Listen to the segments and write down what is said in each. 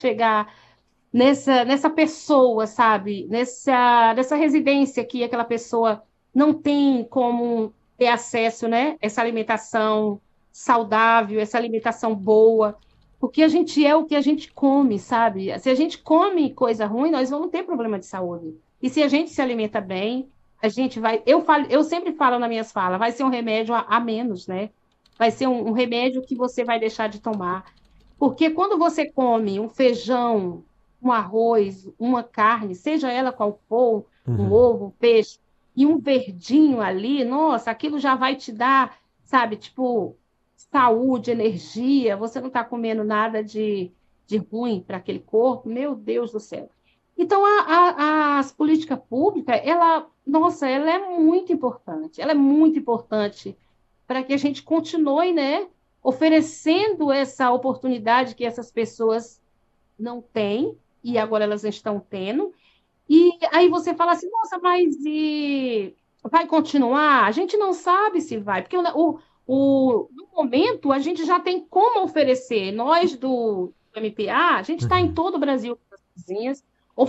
chegar nessa pessoa, sabe? Nessa residência que aquela pessoa não tem como ter acesso, né? Essa alimentação saudável, essa alimentação boa, porque a gente é o que a gente come, sabe? Se a gente come coisa ruim, nós vamos ter problema de saúde. E se a gente se alimenta bem, a gente vai. Eu sempre falo nas minhas falas, vai ser um remédio a menos, né? Vai ser um remédio que você vai deixar de tomar. Porque quando você come um feijão, um arroz, uma carne, seja ela qual for, um Uhum. ovo, um peixe, e um verdinho ali, nossa, aquilo já vai te dar, sabe, tipo, saúde, energia, você não está comendo nada de ruim para aquele corpo, meu Deus do céu. Então, as políticas públicas, nossa, ela é muito importante, ela é muito importante para que a gente continue, né, oferecendo essa oportunidade que essas pessoas não têm, e agora elas estão tendo. E aí você fala assim, nossa, mas vai continuar? A gente não sabe se vai, porque no momento a gente já tem como oferecer. Nós do MPA, a gente está em Uhum. todo o Brasil com as cozinhas,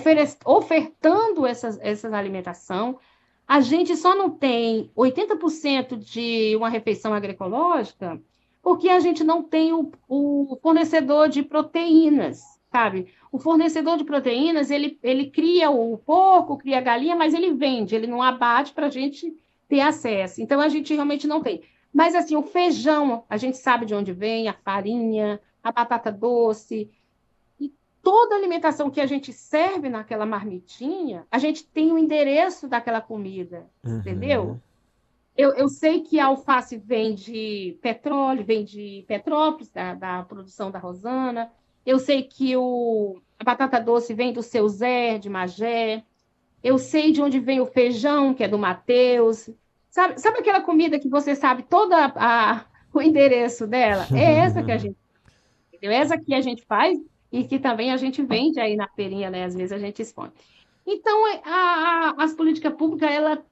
ofertando essas alimentação. A gente só não tem 80% de uma refeição agroecológica porque a gente não tem o fornecedor de proteínas, sabe? O fornecedor de proteínas, ele cria o porco, cria a galinha, mas ele vende, ele não abate para a gente ter acesso. Então, a gente realmente não tem. Mas, assim, o feijão, a gente sabe de onde vem, a farinha, a batata doce, e toda a alimentação que a gente serve naquela marmitinha, a gente tem o endereço daquela comida, entendeu? Uhum. Eu sei que a alface vem de petróleo, vem de Petrópolis, da produção da Rosana. Eu sei que a batata doce vem do seu Zé, de Magé. Eu sei de onde vem o feijão, que é do Mateus. Sabe aquela comida que você sabe o endereço dela? É essa que a gente, entendeu? Essa que a gente faz e que também a gente vende aí na feirinha, né? Às vezes a gente expõe. Então, as políticas públicas,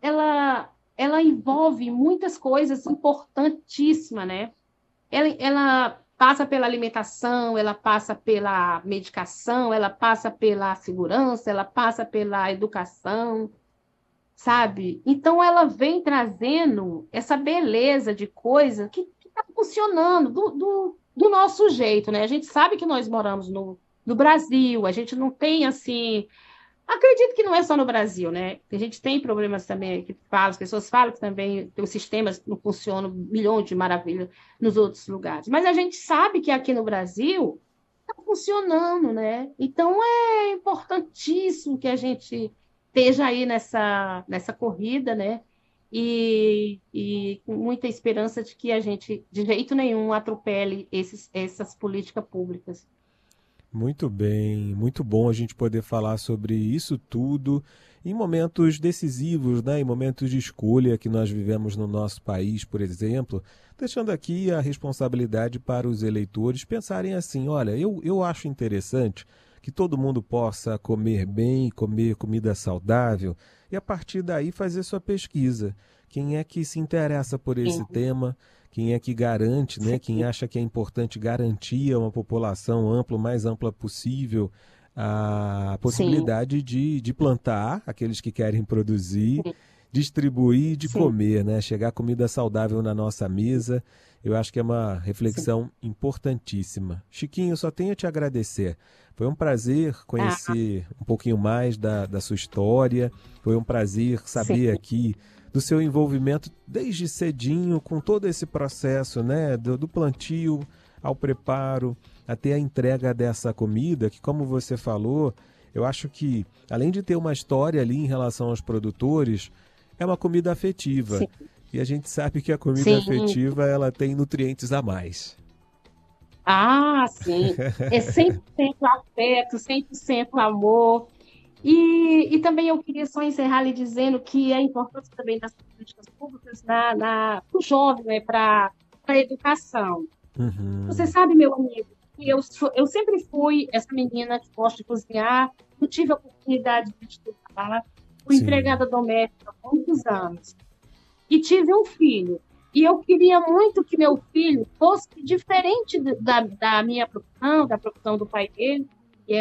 ela envolve muitas coisas importantíssimas, né? Ela passa pela alimentação, ela passa pela medicação, ela passa pela segurança, ela passa pela educação, sabe? Então, ela vem trazendo essa beleza de coisa que está funcionando do nosso jeito, né? A gente sabe que nós moramos no Brasil, a gente não tem, assim, acredito que não é só no Brasil, né? A gente tem problemas também que falam, as pessoas falam que também os sistemas não funcionam milhões de maravilhas nos outros lugares. Mas a gente sabe que aqui no Brasil está funcionando, né? Então é importantíssimo que a gente esteja aí nessa corrida, né? E com muita esperança de que a gente, de jeito nenhum, atropele essas políticas públicas. Muito bem, muito bom a gente poder falar sobre isso tudo em momentos decisivos, né? Em momentos de escolha que nós vivemos no nosso país, por exemplo, deixando aqui a responsabilidade para os eleitores pensarem assim: olha, eu acho interessante que todo mundo possa comer bem, comer comida saudável e a partir daí fazer sua pesquisa. Quem é que se interessa por esse Sim, tema? Quem é que garante, né? Quem sim, acha que é importante garantir a uma população ampla, o mais ampla possível, a sim, possibilidade de plantar, aqueles que querem produzir, distribuir e de sim, comer, né? Chegar comida saudável na nossa mesa. Eu acho que é uma sim. reflexão importantíssima. Chiquinho, só tenho a te agradecer. Foi um prazer Ah, conhecer um pouquinho mais da sua história. Foi um prazer sim. saber aqui do seu envolvimento desde cedinho com todo esse processo, né, do plantio ao preparo, até a entrega dessa comida, que como você falou, eu acho que além de ter uma história ali em relação aos produtores, é uma comida afetiva. Sim, E a gente sabe que a comida sim. afetiva ela tem nutrientes a mais. Ah, sim. É 100% afeto, 100% amor. E também eu queria só encerrar lhe dizendo que a importância também das políticas públicas para o jovem, né, para a educação. Você Uhum. sabe, meu amigo, que eu sempre fui essa menina que gosta de cozinhar, não tive a oportunidade de estudar, fui Sim. empregada doméstica há muitos anos. E tive um filho. E eu queria muito que meu filho fosse diferente da minha profissão, da profissão do pai dele,